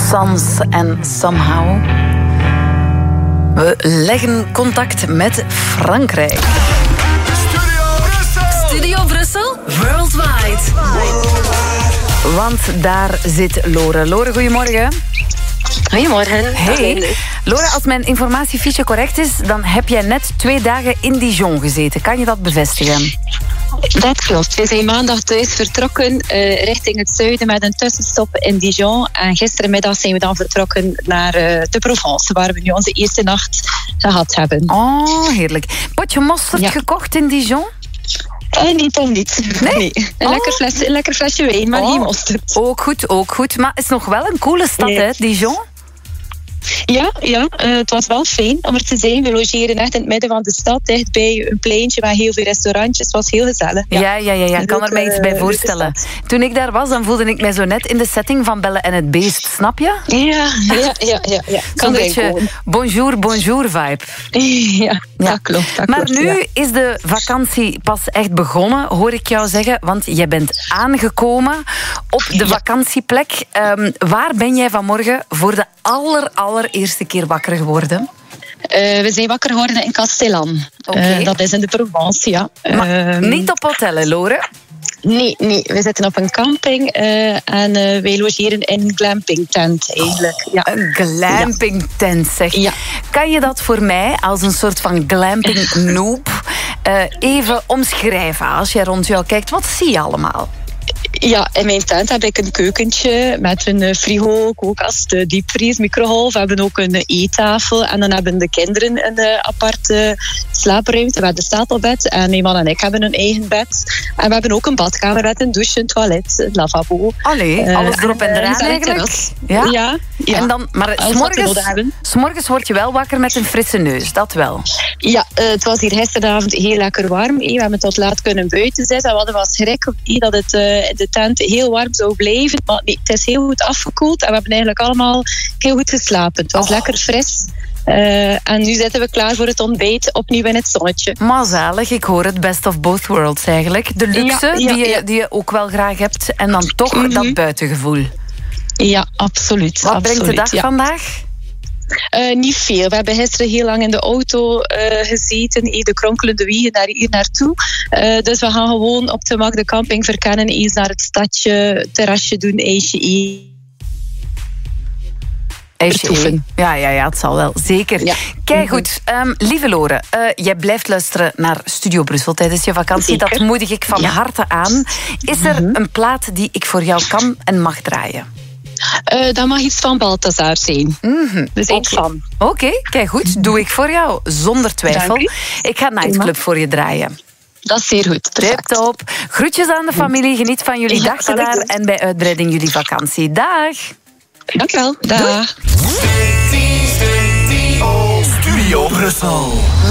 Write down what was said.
Sans en Somehow. We leggen contact met Frankrijk. Studio Brussel, worldwide. Want daar zit Lore. Lore, goedemorgen. Goedemorgen. Hey. Lore, als mijn informatiefiche correct is, dan heb jij net 2 dagen in Dijon gezeten. Kan je dat bevestigen? Dat klopt. We zijn maandag thuis vertrokken richting het zuiden met een tussenstop in Dijon. En gisterenmiddag zijn we dan vertrokken naar de Provence, waar we nu onze eerste nacht gehad hebben. Oh, heerlijk. Potje mosterd gekocht in Dijon? Nee, toch niet. Nee. Een lekker flesje wijn, maar geen mosterd. Ook goed. Maar het is nog wel een coole stad, hè, Dijon? Ja, het was wel fijn om er te zijn. We logeren echt in het midden van de stad, dicht bij een pleintje met heel veel restaurantjes. Het was heel gezellig. Ja. Ik kan er mij iets bij voorstellen. Toen ik daar was, dan voelde ik mij zo net in de setting van Belle en het Beest. Snap je? Ja. Zo'n beetje bonjour vibe. Ja, dat klopt. Maar nu is de vakantie pas echt begonnen, hoor ik jou zeggen. Want jij bent aangekomen op de vakantieplek. Waar ben jij vanmorgen voor de allereerste keer wakker geworden? We zijn wakker geworden in Castellan. Okay. Dat is in de Provence, ja. Maar niet op hotel, hè, Lore? Nee. We zitten op een camping en wij logeren in een glampingtent eigenlijk. Ja. Een glampingtent, zeg. Ja. Kan je dat voor mij als een soort van glamping noob even omschrijven? Als jij rond jou kijkt, wat zie je allemaal? Ja, in mijn tent heb ik een keukentje met een frigo, kookkast, diepvries, microgolf. We hebben ook een eettafel en dan hebben de kinderen een aparte slaapruimte. We hebben een stapelbed en mijn man en ik hebben een eigen bed. En we hebben ook een badkamer met een douche, een toilet, een lavabo. Allee, alles erop en eraan eigenlijk. Ja. En dan, maar 's morgens word je wel wakker met een frisse neus, dat wel. Ja, het was hier gisteravond heel lekker warm. We hebben tot laat kunnen buiten zitten. We hadden wel schrik dat het in de tent heel warm zou blijven. Maar nee, het is heel goed afgekoeld en we hebben eigenlijk allemaal heel goed geslapen. Het was lekker fris. En nu zitten we klaar voor het ontbijt, opnieuw in het zonnetje. Maar zalig, ik hoor het best of both worlds eigenlijk. De luxe die je ook wel graag hebt en dan toch dat buitengevoel. Ja, absoluut. Wat brengt de dag vandaag? Niet veel. We hebben gisteren heel lang in de auto gezeten, de kronkelende wegen hier naartoe. Dus we gaan gewoon op de de camping verkennen, eens naar het stadje, terrasje doen, ijsje eten. Ja, het zal wel. Zeker. Ja. Kijk goed. Lieve Lore, jij blijft luisteren naar Studio Brussel tijdens je vakantie. Zeker. Dat moedig ik van harte aan. Is er een plaat die ik voor jou kan en mag draaien? Dat mag iets van Balthazar zijn. Dus één van. Oké, kijk goed. Doe ik voor jou, zonder twijfel. Ik ga Nightclub voor je draaien. Dat is zeer goed. Tip-top. Groetjes aan de familie. Geniet van jullie dagje daar en bij uitbreiding jullie vakantie. Dag. Dankjewel. Dag. Studio Brussel.